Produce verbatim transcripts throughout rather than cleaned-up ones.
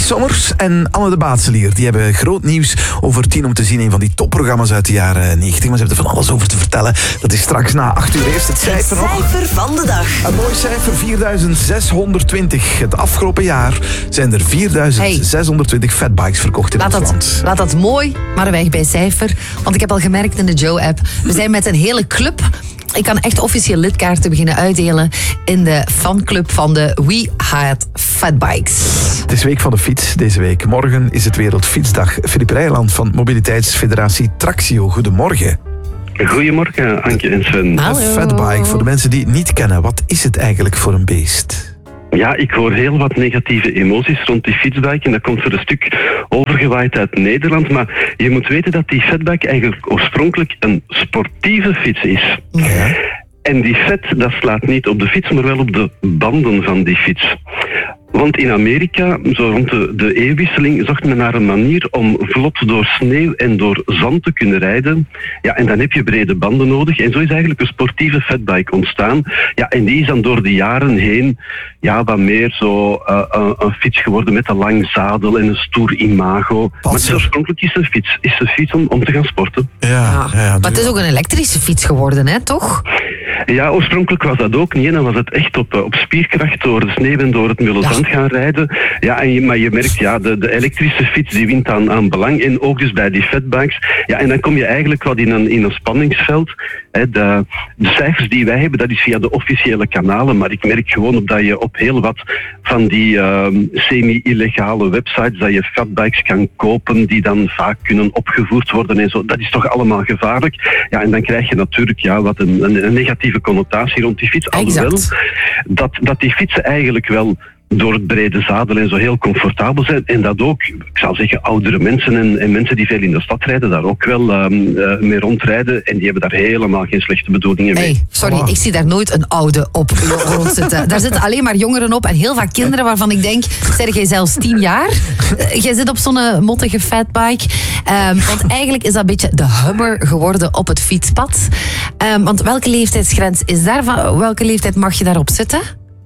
Sommers en Anne de Baatselier. Die hebben groot nieuws over tien om te zien. Een van die topprogramma's uit de jaren negentig. Maar ze hebben er van alles over te vertellen. Dat is straks na acht uur. Eerst het cijfer nog. Het cijfer van de dag. Een mooi cijfer, vierduizend zeshonderdtwintig. Het afgelopen jaar zijn er vierduizend zeshonderdtwintig fatbikes verkocht in Laat ons dat, land. laat dat mooi, maar weg bij cijfer. Want ik heb al gemerkt in de Joe-app, we zijn met een hele club. Ik kan echt officieel lidkaarten beginnen uitdelen in de fanclub van de We Had Fatbikes. Het is week van de fiets deze week. Morgen is het Wereldfietsdag. Filip Rijland van Mobiliteitsfederatie Traxio. Goedemorgen. Goedemorgen, Anke en Sven. Hallo. Een fatbike, voor de mensen die het niet kennen, wat is het eigenlijk voor een beest? Ja, ik hoor heel wat negatieve emoties rond die fietsbike en dat komt voor een stuk overgewaaid uit Nederland. Maar je moet weten dat die fatbike eigenlijk oorspronkelijk een sportieve fiets is. Ja. En die fat, dat slaat niet op de fiets, maar wel op de banden van die fiets. Want in Amerika, zo rond de, de eeuwwisseling, zocht men naar een manier om vlot door sneeuw en door zand te kunnen rijden. Ja, en dan heb je brede banden nodig. En zo is eigenlijk een sportieve fatbike ontstaan. Ja, en die is dan door de jaren heen ja, wat meer zo uh, uh, een fiets geworden met een lang zadel en een stoer imago. Maar het is oorspronkelijk is een fiets, is een fiets om, om te gaan sporten. Ja, Ja. ja, ja, Maar het is ook een elektrische fiets geworden, hè, toch? Ja, oorspronkelijk was dat ook niet. En dan was het echt op, op spierkracht door de sneeuw en door het mulle zand gaan rijden. Ja, en je, maar je merkt, ja, de, de elektrische fiets die wint aan, aan belang. En ook dus bij die fatbikes. Ja, en dan kom je eigenlijk wat in een, in een spanningsveld. Hè, de, de cijfers die wij hebben, dat is via de officiële kanalen. Maar ik merk gewoon op dat je op heel wat van die uh, semi-illegale websites, dat je fatbikes kan kopen die dan vaak kunnen opgevoerd worden en zo. Dat is toch allemaal gevaarlijk. Ja, en dan krijg je natuurlijk ja, wat een, een, een negatieve connotatie rond die fiets. Alhoewel dat, dat die fietsen eigenlijk wel door het brede zadel en zo heel comfortabel zijn. En dat ook, ik zou zeggen, oudere mensen en, en mensen die veel in de stad rijden, daar ook wel um, uh, mee rondrijden. En die hebben daar helemaal geen slechte bedoelingen mee. Hey, sorry, Oh. ik zie daar nooit een oude op rondzitten. Daar zitten alleen maar jongeren op en heel vaak kinderen waarvan ik denk, zeg jij zelfs tien jaar? Uh, jij zit op zo'n uh, mottige fatbike. Um, want eigenlijk is dat een beetje de Hummer geworden op het fietspad. Um, want welke leeftijdsgrens is daar? Van, welke leeftijd mag je daarop zitten?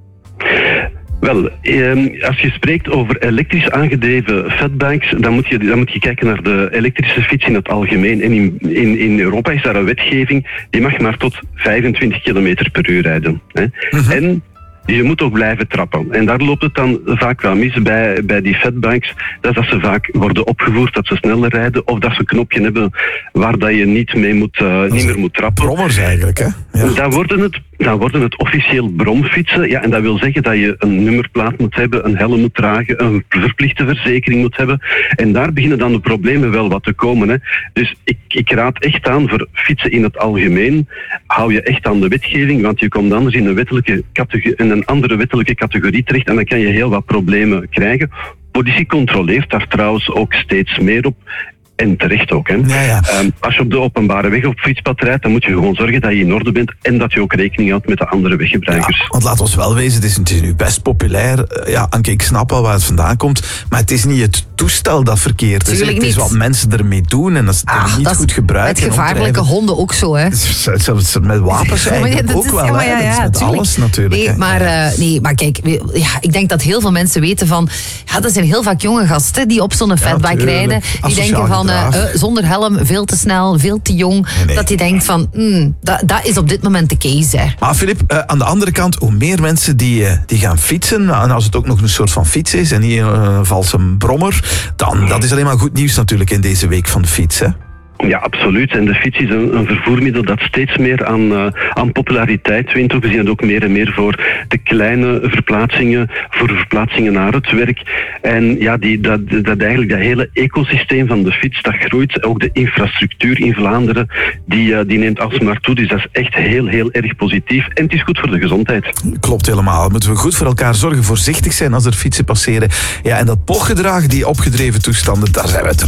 Wel, eh, als je spreekt over elektrisch aangedreven fatbikes, dan moet je, dan moet je kijken naar de elektrische fiets in het algemeen. En in, in, in Europa is daar een wetgeving, die mag maar tot vijfentwintig kilometer per uur rijden. Hè. Mhm. En je moet ook blijven trappen. En daar loopt het dan vaak wel mis bij, bij die fatbikes. Dat is dat ze vaak worden opgevoerd, dat ze sneller rijden. Of dat ze een knopje hebben waar dat je niet, mee moet, uh, niet meer moet trappen. Brommers eigenlijk, hè? Ja. Dan worden het, dan worden het officieel bromfietsen. Ja, en dat wil zeggen dat je een nummerplaat moet hebben, een helm moet dragen, een verplichte verzekering moet hebben. En daar beginnen dan de problemen wel wat te komen. Hè. Dus ik, ik raad echt aan voor fietsen in het algemeen. Hou je echt aan de wetgeving, want je komt anders in een, wettelijke categorie, in een andere wettelijke categorie terecht en dan kan je heel wat problemen krijgen. Politie controleert daar trouwens ook steeds meer op. En terecht ook. Hè. Ja, ja. Um, als je op de openbare weg op fietspad rijdt, dan moet je gewoon zorgen dat je in orde bent en dat je ook rekening houdt met de andere weggebruikers. Ja, want laat ons wel wezen, het is, het is nu best populair. Ja, Anke, ik snap wel waar het vandaan komt, maar het is niet het toestel dat verkeerd is. Tuurlijk Het is niet. wat mensen ermee doen en dat ze het niet dat is goed gebruiken. met gevaarlijke honden ook zo, hè? Zelfs met wapens eigenlijk Ja, dat ook is- wel. ja, maar hè. ja, Dat is ja, met tuurlijk. alles natuurlijk. Nee, hè. maar, Ja. uh, nee, maar kijk, we- ja, ik denk dat heel veel mensen weten van... Ja, dat zijn heel vaak jonge gasten die op zo'n fatbike tuurlijk. rijden. Die Asociaal denken van, uh, gedrag. uh, zonder helm, veel te snel, veel te jong. Nee, nee. Dat die denkt van, mm, dat, dat is op dit moment de case, hè. Maar Filip, uh, aan de andere kant, hoe meer mensen die, uh, die gaan fietsen, en als het ook nog een soort van fiets is en niet uh, een valse brommer, dan dat is alleen maar goed nieuws natuurlijk in deze week van de fiets, hè? Ja, absoluut. En de fiets is een, een vervoermiddel dat steeds meer aan, uh, aan populariteit wint. We zien het ook meer en meer voor de kleine verplaatsingen, voor de verplaatsingen naar het werk. En ja, die, dat, dat eigenlijk dat hele ecosysteem van de fiets, dat groeit. Ook de infrastructuur in Vlaanderen, die, uh, die neemt alsmaar toe. Dus dat is echt heel, heel erg positief. En het is goed voor de gezondheid. Klopt helemaal. Moeten we goed voor elkaar zorgen, voorzichtig zijn als er fietsen passeren. Ja, en dat pochgedrag, die opgedreven toestanden, daar zijn we het